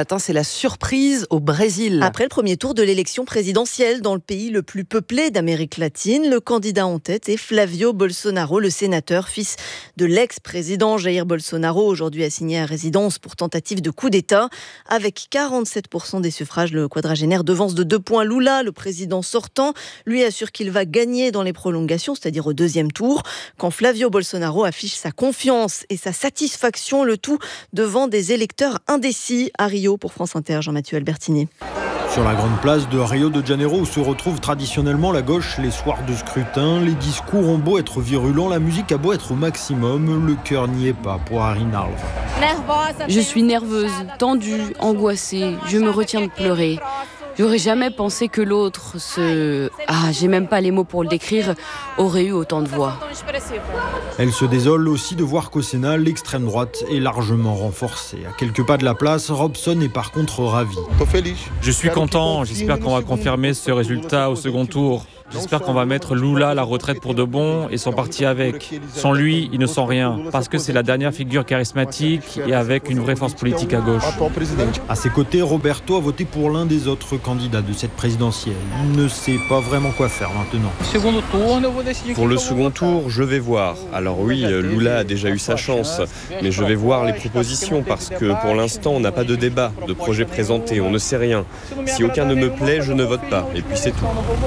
la surprise au Brésil. Après le premier tour de l'élection présidentielle dans le pays le plus peuplé d'Amérique latine, le candidat en tête est Flavio Bolsonaro, le sénateur, fils de l'ex-président Jair Bolsonaro, aujourd'hui assigné à résidence pour tentative de coup d'État. Avec 47% des suffrages, le quadragénaire devance de 2 points Lula, le président sortant. Lui assure qu'il va gagner dans les prolongations, c'est-à-dire au deuxième tour, quand Flavio Bolsonaro affiche sa confiance et sa satisfaction, le tout devant des électeurs indécis. À Rio, pour France Inter, Jean-Mathieu Albertini. Sur la grande place de Rio de Janeiro, où se retrouve traditionnellement la gauche, les soirs de scrutin, les discours ont beau être virulents, la musique a beau être au maximum, le cœur n'y est pas pour Arina Alva. Je suis nerveuse, tendue, angoissée, je me retiens de pleurer. J'aurais jamais pensé que l'autre, j'ai même pas les mots pour le décrire, aurait eu autant de voix. Elle se désole aussi de voir qu'au Sénat, l'extrême droite est largement renforcée. À quelques pas de la place, Robson est par contre ravi. Je suis content, j'espère qu'on va confirmer ce résultat au second tour. J'espère qu'on va mettre Lula à la retraite pour de bon et son parti avec. Sans lui, ils ne sont rien, parce que c'est la dernière figure charismatique et avec une vraie force politique à gauche. À ses côtés, Roberto a voté pour l'un des autres candidats de cette présidentielle. Il ne sait pas vraiment quoi faire maintenant. Pour le second tour, je vais voir. Alors oui, Lula a déjà eu sa chance, mais je vais voir les propositions parce que pour l'instant, on n'a pas de débat, de projet présenté, on ne sait rien. Si aucun ne me plaît, je ne vote pas, et puis c'est tout.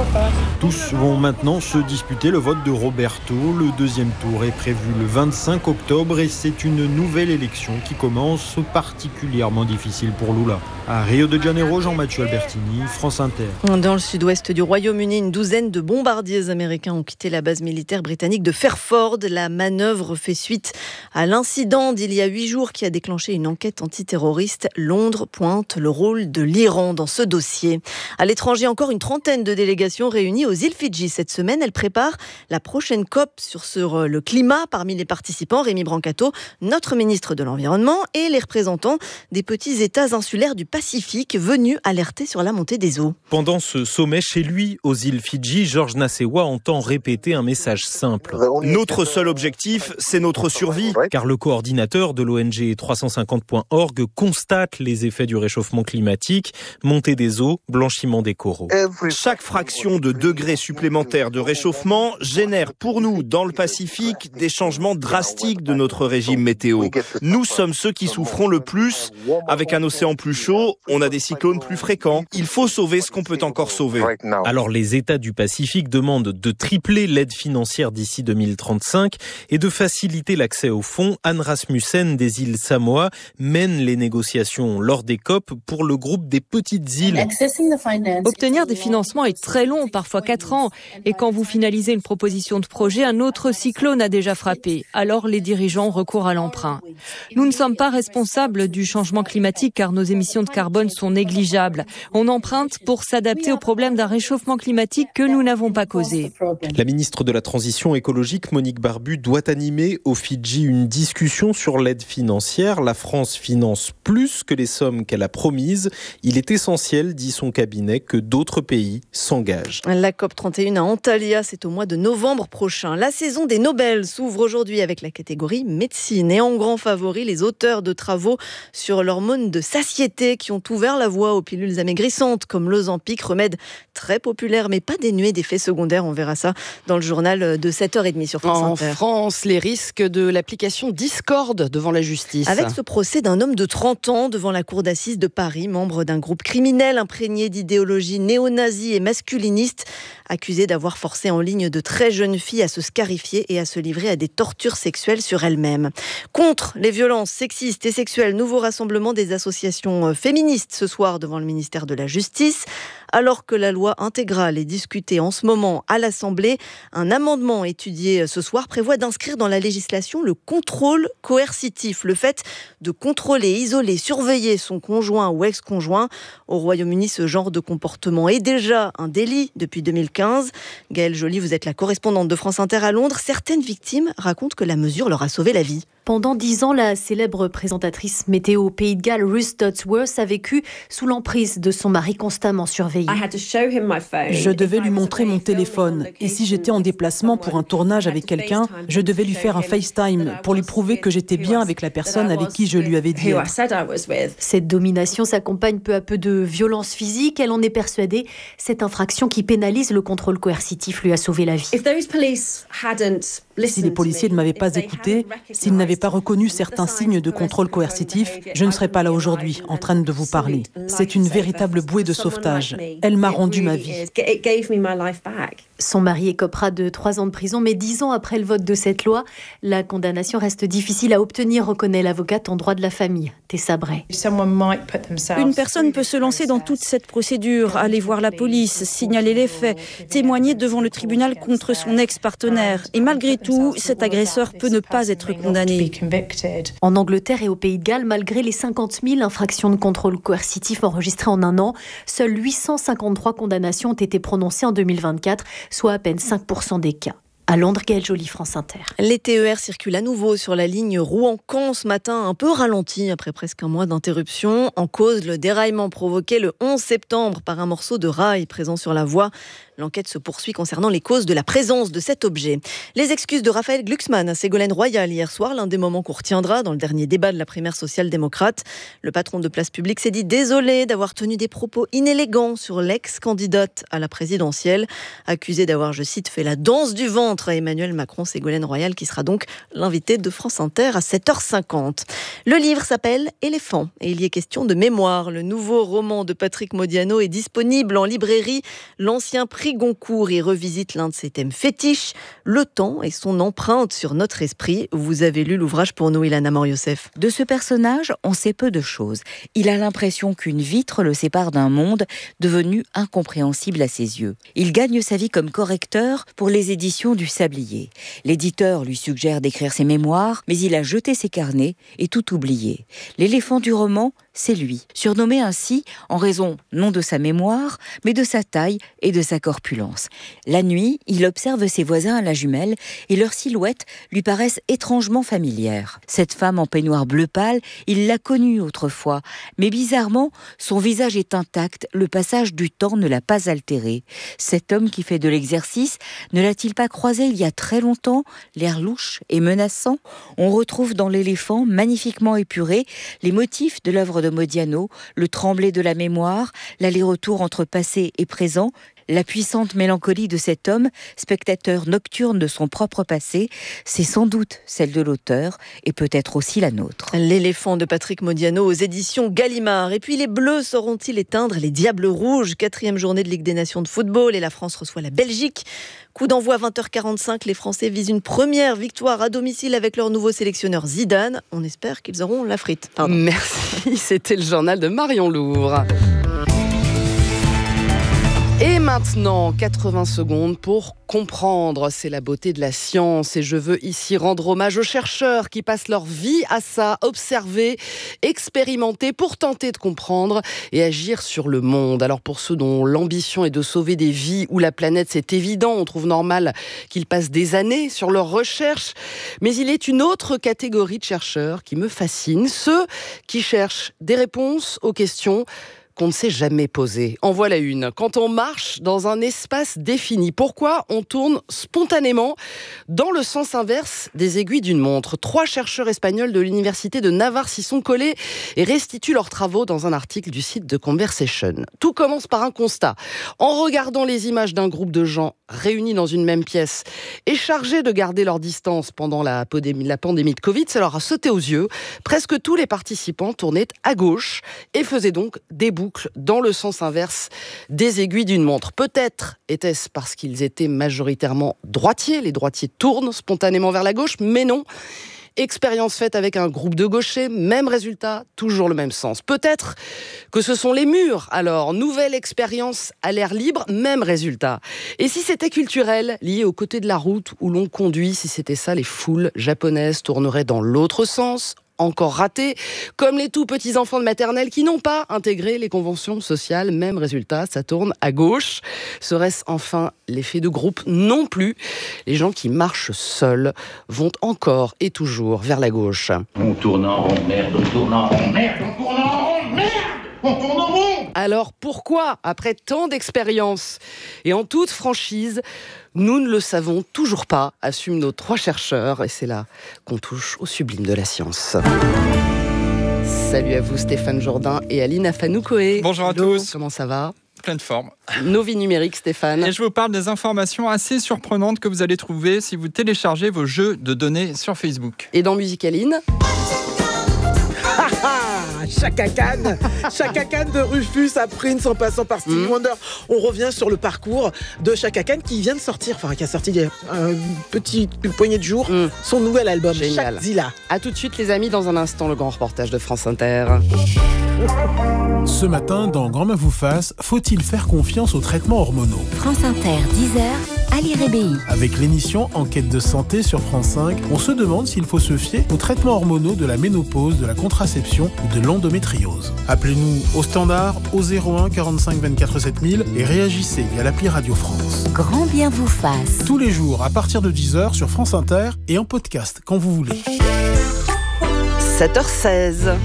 Tous vont maintenant se disputer le vote de Roberto. Le deuxième tour est prévu le 25 octobre et c'est une nouvelle élection qui commence particulièrement difficile pour Lula. À Rio de Janeiro, Jean-Mathieu Albertini, France Inter. Dans le sud-ouest du Royaume-Uni, une douzaine de bombardiers américains ont quitté la base militaire britannique de Fairford. La manœuvre fait suite à l'incident d'il y a 8 jours qui a déclenché une enquête antiterroriste. Londres pointe le rôle de l'Iran dans ce dossier. À l'étranger, encore une trentaine de délégations réunies aux îles Fidji cette semaine. Elle prépare la prochaine COP sur le climat. Parmi les participants, Rémi Brancato, notre ministre de l'Environnement, et les représentants des petits États insulaires du Pacifique venus alerter sur la montée des eaux. Pendant ce sommet chez lui, aux îles Fidji, Georges Nasewa entend répéter un message simple. Notre seul objectif, c'est notre survie. Car le coordinateur de l'ONG 350.org constate les effets du réchauffement climatique, montée des eaux, blanchiment des coraux. Chaque fraction de degré supplémentaire de réchauffement génère pour nous, dans le Pacifique, des changements drastiques de notre régime météo. Nous sommes ceux qui souffrons le plus. Avec un océan plus chaud, on a des cyclones plus fréquents. Il faut sauver ce qu'on peut encore sauver. Alors les États du Pacifique demandent de tripler l'aide financière d'ici 2035 et de faciliter l'accès aux fonds. Anne Rasmussen des îles Samoa mène les négociations lors des COP pour le groupe des petites îles. Obtenir des financements est très long, parfois 4 ans. Et quand vous finalisez une proposition de projet, un autre cyclone a déjà frappé. Alors les dirigeants recourent à l'emprunt. Nous ne sommes pas responsables du changement climatique car nos émissions de carbone sont négligeables. On emprunte pour s'adapter au problème d'un réchauffement climatique que nous n'avons pas causé. La ministre de la Transition écologique, Monique Barbu, doit animer aux Fidji une discussion sur l'aide financière. La France finance plus que les sommes qu'elle a promises. Il est essentiel, dit son cabinet, que d'autres pays s'engagent. La COP31 à Antalya, c'est au mois de novembre prochain. La saison des Nobel s'ouvre aujourd'hui avec la catégorie médecine. Et en grand favori, les auteurs de travaux sur l'hormone de satiété qui ont ouvert la voie aux pilules amaigrissantes comme l'Ozempic, remède très populaire mais pas dénué d'effets secondaires. On verra ça dans le journal de 7h30 sur France Inter. En France, les risques de l'application Discord devant la justice. Avec ce procès d'un homme de 30 ans devant la cour d'assises de Paris, membre d'un groupe criminel imprégné d'idéologie néo-nazie et masculiniste, accusé d'avoir forcé en ligne de très jeunes filles à se scarifier et à se livrer à des tortures sexuelles sur elles-mêmes. Contre les violences sexistes et sexuelles, nouveau rassemblement des associations féministes ce soir devant le ministère de la Justice. Alors que la loi intégrale est discutée en ce moment à l'Assemblée, un amendement étudié ce soir prévoit d'inscrire dans la législation le contrôle coercitif, le fait de contrôler, isoler, surveiller son conjoint ou ex-conjoint. Au Royaume-Uni, ce genre de comportement est déjà un délit depuis 2015. Gaëlle Joly, vous êtes la correspondante de France Inter à Londres. Certaines victimes racontent que la mesure leur a sauvé la vie. Pendant 10 ans, la célèbre présentatrice météo au Pays de Galles, Ruth Dodsworth, a vécu sous l'emprise de son mari constamment surveillé. Je devais lui montrer mon téléphone. Et si j'étais en déplacement pour un tournage avec quelqu'un, je devais lui faire un FaceTime pour lui prouver que j'étais bien avec la personne avec qui je lui avais dit être. Cette domination s'accompagne peu à peu de violences physiques. Elle en est persuadée. Cette infraction qui pénalise le contrôle coercitif lui a sauvé la vie. Si les policiers ne m'avaient pas écouté, s'ils n'avaient pas reconnu certains signes de contrôle coercitif, je ne serais pas là aujourd'hui en train de vous parler. C'est une véritable bouée de sauvetage. Elle m'a rendu ma vie. Son mari écopera de 3 ans de prison, mais 10 ans après le vote de cette loi, la condamnation reste difficile à obtenir, reconnaît l'avocate en droit de la famille, Tessa Bray. Une personne peut se lancer dans toute cette procédure, aller voir la police, signaler les faits, témoigner devant le tribunal contre son ex-partenaire. Et malgré tout, cet agresseur peut ne pas être condamné. En Angleterre et au Pays de Galles, malgré les 50 000 infractions de contrôle coercitif enregistrées en un an, seules 853 condamnations ont été prononcées en 2024, soit à peine 5% des cas. À Londres, Gaëlle Joly, France Inter. Les TER circulent à nouveau sur la ligne Rouen-Caen ce matin, un peu ralenti après presque un mois d'interruption. En cause, le déraillement provoqué le 11 septembre par un morceau de rail présent sur la voie. L'enquête se poursuit concernant les causes de la présence de cet objet. Les excuses de Raphaël Glucksmann à Ségolène Royal hier soir, l'un des moments qu'on retiendra dans le dernier débat de la primaire social-démocrate. Le patron de Place Publique s'est dit désolé d'avoir tenu des propos inélégants sur l'ex-candidate à la présidentielle, accusé d'avoir, je cite, fait la danse du ventre à Emmanuel Macron. Ségolène Royal qui sera donc l'invité de France Inter à 7h50. Le livre s'appelle Éléphant et il y est question de mémoire. Le nouveau roman de Patrick Modiano est disponible en librairie. L'ancien prix Goncourt y revisite l'un de ses thèmes fétiches, le temps et son empreinte sur notre esprit. Vous avez lu l'ouvrage pour nous, Ilana Mor-Yosef. De ce personnage, on sait peu de choses. Il a l'impression qu'une vitre le sépare d'un monde devenu incompréhensible à ses yeux. Il gagne sa vie comme correcteur pour les éditions du Sablier. L'éditeur lui suggère d'écrire ses mémoires, mais il a jeté ses carnets et tout oublié. L'éléphant du roman, c'est lui, surnommé ainsi en raison non de sa mémoire, mais de sa taille et de sa corpulence. La nuit, il observe ses voisins à la jumelle et leurs silhouettes lui paraissent étrangement familières. Cette femme en peignoir bleu pâle, il l'a connue autrefois, mais bizarrement, son visage est intact, le passage du temps ne l'a pas altéré. Cet homme qui fait de l'exercice, ne l'a-t-il pas croisé il y a très longtemps, l'air louche et menaçant? On retrouve dans l'éléphant, magnifiquement épuré, les motifs de l'œuvre de Modiano, le tremblé de la mémoire, l'aller-retour entre passé et présent, la puissante mélancolie de cet homme, spectateur nocturne de son propre passé, c'est sans doute celle de l'auteur et peut-être aussi la nôtre. L'éléphant de Patrick Modiano aux éditions Gallimard. Et puis les Bleus sauront-ils éteindre les Diables Rouges? 4e journée de Ligue des Nations de football et la France reçoit la Belgique. Coup d'envoi 20h45, les Français visent une première victoire à domicile avec leur nouveau sélectionneur Zidane. On espère qu'ils auront la frite. Pardon. Merci, c'était le journal de Marion Louvre. Et maintenant, 80 secondes pour comprendre. C'est la beauté de la science et je veux ici rendre hommage aux chercheurs qui passent leur vie à ça, observer, expérimenter pour tenter de comprendre et agir sur le monde. Alors pour ceux dont l'ambition est de sauver des vies ou la planète, c'est évident, on trouve normal qu'ils passent des années sur leurs recherches. Mais il est une autre catégorie de chercheurs qui me fascine, ceux qui cherchent des réponses aux questions qu'on ne s'est jamais posé. En voilà une. Quand on marche dans un espace défini, pourquoi on tourne spontanément dans le sens inverse des aiguilles d'une montre? 3 chercheurs espagnols de l'université de Navarre s'y sont collés et restituent leurs travaux dans un article du site de Conversation. Tout commence par un constat. En regardant les images d'un groupe de gens réunis dans une même pièce et chargés de garder leur distance pendant la pandémie de Covid, ça leur a sauté aux yeux. Presque tous les participants tournaient à gauche et faisaient donc des boucles dans le sens inverse des aiguilles d'une montre. Peut-être était-ce parce qu'ils étaient majoritairement droitiers. Les droitiers tournent spontanément vers la gauche, mais non. Expérience faite avec un groupe de gauchers, même résultat, toujours le même sens. Peut-être que ce sont les murs, alors, nouvelle expérience à l'air libre, même résultat. Et si c'était culturel, lié au côté de la route où l'on conduit, si c'était ça, les foules japonaises tourneraient dans l'autre sens, encore raté, comme les tout petits enfants de maternelle qui n'ont pas intégré les conventions sociales. Même résultat, ça tourne à gauche. Serait-ce enfin l'effet de groupe? Non plus. Les gens qui marchent seuls vont encore et toujours vers la gauche. On tourne en rond, merde, on tourne en rond, merde, on tourne en rond, merde, on tourne en rond. Alors pourquoi, après tant d'expérience et en toute franchise, nous ne le savons toujours pas, assument nos 3 chercheurs, et c'est là qu'on touche au sublime de la science. Salut à vous Stéphane Jourdain et Aline Afanoukoé. Bonjour à tous. Comment ça va ? Pleine forme. Nos vies numériques, Stéphane. Et je vous parle des informations assez surprenantes que vous allez trouver si vous téléchargez vos jeux de données sur Facebook. Et dans Musicaline ? Chaka Khan de Rufus à Prince en passant par Stevie Wonder. On revient sur le parcours de Chaka Khan qui vient de sortir, qui a sorti il y a une poignée de jours, son nouvel album, Shakzilla. A tout de suite les amis, dans un instant, le grand reportage de France Inter. Ce matin, dans Grand Main vous fasse, faut-il faire confiance aux traitements hormonaux ? France Inter, 10h, Ali Rébéi. Avec l'émission Enquête de santé sur France 5, on se demande s'il faut se fier aux traitements hormonaux de la ménopause, de la contraception ou de l'endométriose. Appelez-nous au standard au 01 45 24 7000 et réagissez via l'appli Radio France. Grand bien vous fasse. Tous les jours à partir de 10h sur France Inter et en podcast quand vous voulez. 7h16.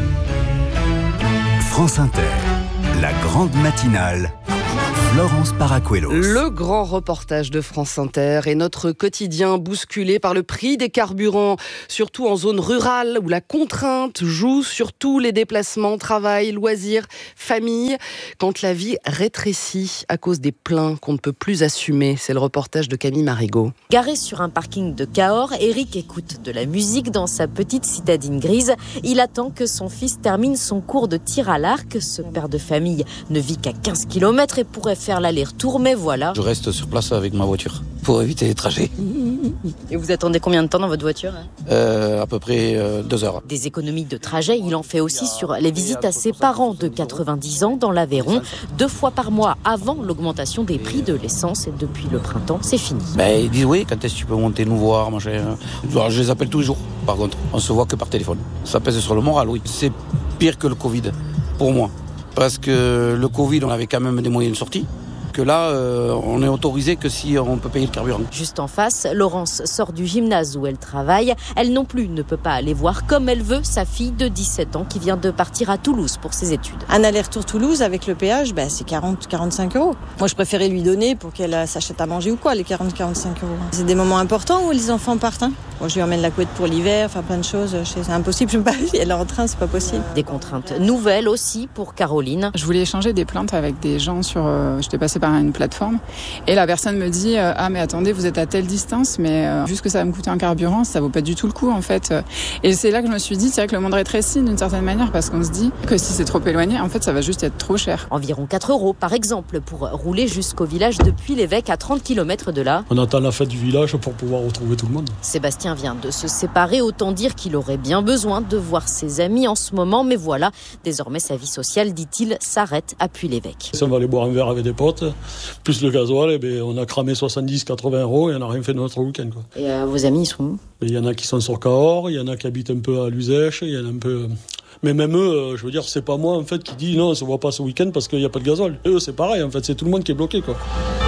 France Inter, la grande matinale. Florence Paracuelos. Le grand reportage de France Inter et notre quotidien bousculé par le prix des carburants, surtout en zone rurale où la contrainte joue sur tous les déplacements, travail, loisirs, famille, quand la vie rétrécit à cause des pleins qu'on ne peut plus assumer. C'est le reportage de Camille Marigot. Garé sur un parking de Cahors, Eric écoute de la musique dans sa petite citadine grise. Il attend que son fils termine son cours de tir à l'arc. Ce père de famille ne vit qu'à 15 km et pourrait faire l'aller-retour, mais voilà. Je reste sur place avec ma voiture pour éviter les trajets. Et vous attendez combien de temps dans votre voiture ? À peu près 2 heures. Des économies de trajet, il en fait aussi sur les visites à ses parents de 90 ans dans l'Aveyron, 2 fois par mois avant l'augmentation des prix de l'essence, et depuis le printemps, c'est fini. Ils disent oui, quand est-ce que tu peux monter nous voir, machin. Je les appelle tous les jours, par contre. On se voit que par téléphone. Ça pèse sur le moral, oui. C'est pire que le Covid, pour moi. Parce que le Covid, on avait quand même des moyens de sortie. Que là, on est autorisé que si on peut payer le carburant. Juste en face, Laurence sort du gymnase où elle travaille. Elle non plus ne peut pas aller voir comme elle veut sa fille de 17 ans qui vient de partir à Toulouse pour ses études. Un aller-retour Toulouse avec le péage, c'est 40-45 €. Moi, je préférais lui donner pour qu'elle s'achète à manger ou quoi, les 40-45 €. C'est des moments importants où les enfants partent. Moi, je lui emmène la couette pour l'hiver, enfin plein de choses. C'est impossible, je ne peux pas aller en train, c'est pas possible. Des contraintes nouvelles aussi pour Caroline. Je voulais échanger des plaintes avec des gens sur... J'étais passée par une plateforme et la personne me dit ah mais attendez, vous êtes à telle distance, mais juste que ça va me coûter un carburant, ça vaut pas du tout le coup en fait. Et c'est là que je me suis dit c'est vrai que le monde rétrécit d'une certaine manière, parce qu'on se dit que si c'est trop éloigné, en fait ça va juste être trop cher. Environ 4 € par exemple pour rouler jusqu'au village depuis l'Évêque à 30 km de là. On attend la fête du village pour pouvoir retrouver tout le monde. Sébastien vient de se séparer, autant dire qu'il aurait bien besoin de voir ses amis en ce moment, mais voilà, désormais sa vie sociale, dit-il, s'arrête à Puy-l'Évêque. Si on va aller boire un verre avec des potes, plus le gasoil, on a cramé 70-80 € et on n'a rien fait de notre week-end. Quoi. Et vos amis, ils sont où ? Il y en a qui sont sur Cahors, il y en a qui habitent un peu à Luzèche, il y en a un peu... Mais même eux, je veux dire, c'est pas moi en fait qui dit non, on se voit pas ce week-end parce qu'il n'y a pas de gasoil. Eux, c'est pareil, en fait, c'est tout le monde qui est bloqué, quoi.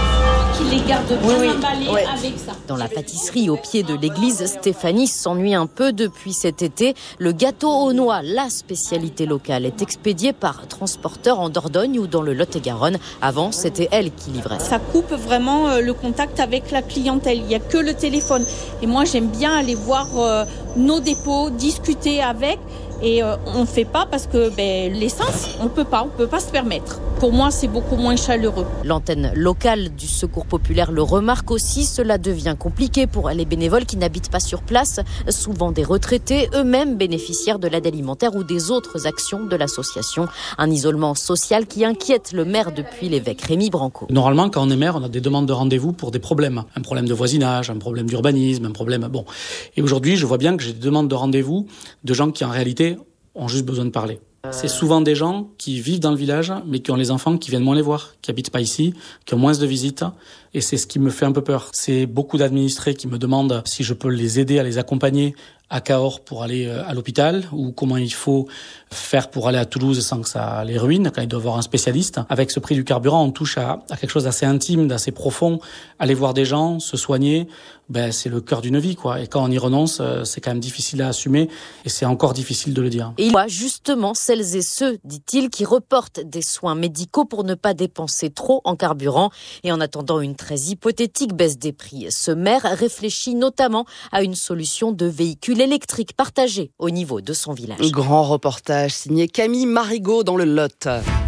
Les garde bien emballés avec ça. Dans la pâtisserie au pied de l'église, Stéphanie s'ennuie un peu depuis cet été. Le gâteau aux noix, la spécialité locale, est expédié par transporteur en Dordogne ou dans le Lot-et-Garonne. Avant, c'était elle qui livrait. Ça coupe vraiment le contact avec la clientèle. Il n'y a que le téléphone. Et moi, j'aime bien aller voir nos dépôts, discuter avec. Et on ne fait pas parce que l'essence, on peut pas se permettre. Pour moi, c'est beaucoup moins chaleureux. L'antenne locale du Secours populaire le remarque aussi. Cela devient compliqué pour les bénévoles qui n'habitent pas sur place, souvent des retraités, eux-mêmes bénéficiaires de l'aide alimentaire ou des autres actions de l'association. Un isolement social qui inquiète le maire depuis l'Évêque, Rémi Branco. Normalement, quand on est maire, on a des demandes de rendez-vous pour des problèmes. Un problème de voisinage, un problème d'urbanisme, un problème... Bon. Et aujourd'hui, je vois bien que j'ai des demandes de rendez-vous de gens qui, en réalité, ont juste besoin de parler. C'est souvent des gens qui vivent dans le village, mais qui ont les enfants qui viennent moins les voir, qui habitent pas ici, qui ont moins de visites. Et c'est ce qui me fait un peu peur. C'est beaucoup d'administrés qui me demandent si je peux les aider à les accompagner à Cahors pour aller à l'hôpital, ou comment il faut faire pour aller à Toulouse sans que ça les ruine, quand il doit avoir un spécialiste. Avec ce prix du carburant, on touche à quelque chose d'assez intime, d'assez profond. Aller voir des gens, se soigner, c'est le cœur d'une vie, quoi. Et quand on y renonce, c'est quand même difficile à assumer, et c'est encore difficile de le dire. Et il y a justement celles et ceux, dit-il, qui reportent des soins médicaux pour ne pas dépenser trop en carburant. Et en attendant une très hypothétique baisse des prix, ce maire réfléchit notamment à une solution de véhicule électrique partagé au niveau de son village. Grand reportage signé Camille Marigot dans le Lot.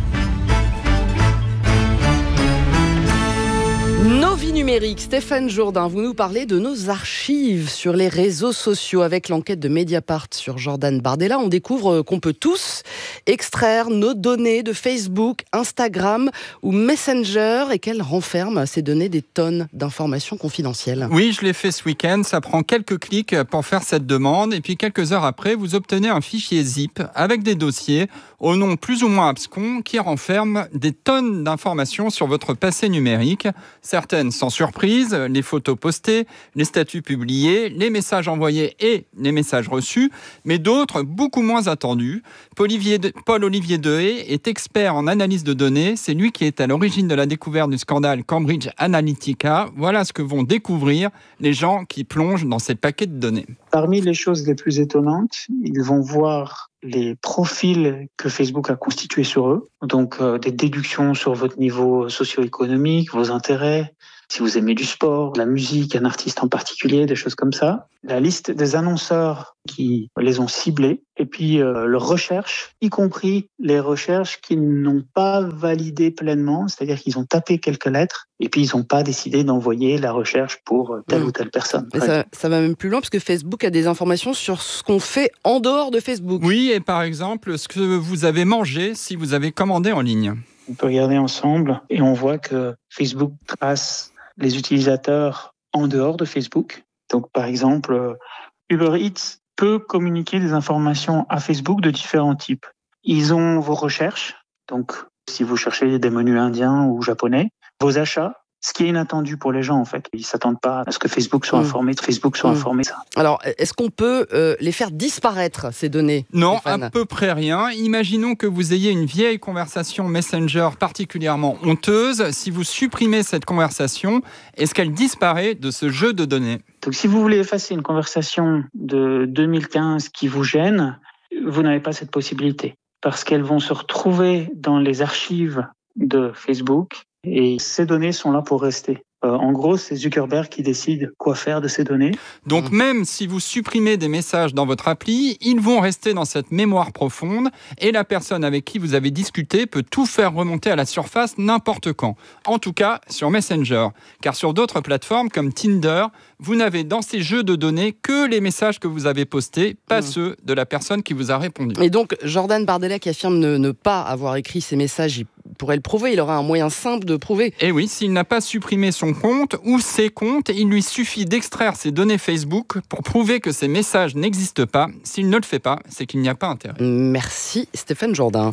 Nos vies numériques, Stéphane Jourdain, vous nous parlez de nos archives sur les réseaux sociaux. Avec l'enquête de Mediapart sur Jordan Bardella, on découvre qu'on peut tous extraire nos données de Facebook, Instagram ou Messenger et qu'elles renferment ces données des tonnes d'informations confidentielles. Oui, je l'ai fait ce week-end. Ça prend quelques clics pour faire cette demande et puis quelques heures après, vous obtenez un fichier zip avec des dossiers au nom plus ou moins abscons qui renferment des tonnes d'informations sur votre passé numérique. Certaines sans surprise, les photos postées, les statuts publiés, les messages envoyés et les messages reçus, mais d'autres beaucoup moins attendus. Paul-Olivier Dehaye est expert en analyse de données. C'est lui qui est à l'origine de la découverte du scandale Cambridge Analytica. Voilà ce que vont découvrir les gens qui plongent dans ces paquets de données. Parmi les choses les plus étonnantes, ils vont voir les profils que Facebook a constitués sur eux, donc des déductions sur votre niveau socio-économique, vos intérêts, si vous aimez du sport, la musique, un artiste en particulier, des choses comme ça. La liste des annonceurs qui les ont ciblés, et puis leurs recherches, y compris les recherches qu'ils n'ont pas validées pleinement, c'est-à-dire qu'ils ont tapé quelques lettres, et puis ils n'ont pas décidé d'envoyer la recherche pour telle ou telle personne. Ça va même plus loin, parce que Facebook a des informations sur ce qu'on fait en dehors de Facebook. Oui, et par exemple, ce que vous avez mangé si vous avez commandé en ligne. On peut regarder ensemble, et on voit que Facebook trace les utilisateurs en dehors de Facebook. Donc, par exemple, Uber Eats peut communiquer des informations à Facebook de différents types. Ils ont vos recherches, donc si vous cherchez des menus indiens ou japonais, vos achats, ce qui est inattendu pour les gens, en fait. Ils ne s'attendent pas à ce que Facebook soit informé, informé ça. Alors, est-ce qu'on peut les faire disparaître, ces données ? Non, Stéphane ? à peu près rien. Imaginons que vous ayez une vieille conversation Messenger particulièrement honteuse. Si vous supprimez cette conversation, est-ce qu'elle disparaît de ce jeu de données ? Donc, si vous voulez effacer une conversation de 2015 qui vous gêne, vous n'avez pas cette possibilité. Parce qu'elles vont se retrouver dans les archives de Facebook. Et ces données sont là pour rester. En gros, c'est Zuckerberg qui décide quoi faire de ces données. Donc même si vous supprimez des messages dans votre appli, ils vont rester dans cette mémoire profonde et la personne avec qui vous avez discuté peut tout faire remonter à la surface n'importe quand. En tout cas, sur Messenger. Car sur d'autres plateformes comme Tinder, vous n'avez dans ces jeux de données que les messages que vous avez postés, pas ceux de la personne qui vous a répondu. Et donc, Jordan Bardella qui affirme ne pas avoir écrit ces messages, il pourrait le prouver, il aura un moyen simple de prouver. Et oui, s'il n'a pas supprimé son compte ou ses comptes, il lui suffit d'extraire ses données Facebook pour prouver que ces messages n'existent pas. S'il ne le fait pas, c'est qu'il n'y a pas intérêt. Merci Stéphane Jourdain.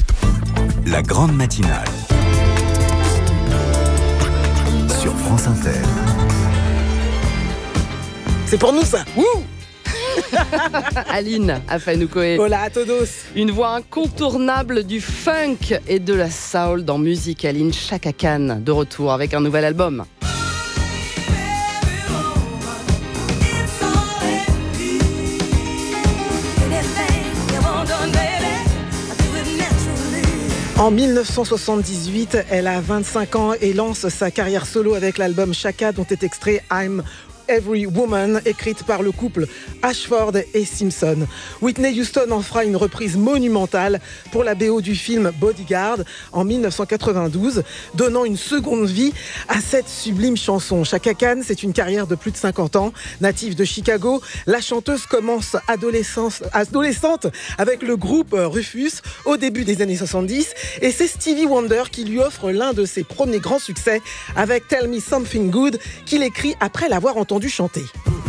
La grande matinale sur France Inter. C'est pour nous ça. Wouh. Aline Afanoukoé. Hola a todos. Une voix incontournable du funk et de la soul dans Musique Aline. Chaka Khan de retour avec un nouvel album. En 1978, elle a 25 ans et lance sa carrière solo avec l'album Chaka dont est extrait I'm Every Woman, écrite par le couple Ashford et Simpson. Whitney Houston en fera une reprise monumentale pour la BO du film Bodyguard en 1992, donnant une seconde vie à cette sublime chanson. Chaka Khan, c'est une carrière de plus de 50 ans. Native de Chicago, la chanteuse commence adolescente avec le groupe Rufus au début des années 70 et c'est Stevie Wonder qui lui offre l'un de ses premiers grands succès avec Tell Me Something Good qu'il écrit après l'avoir entendu chanter.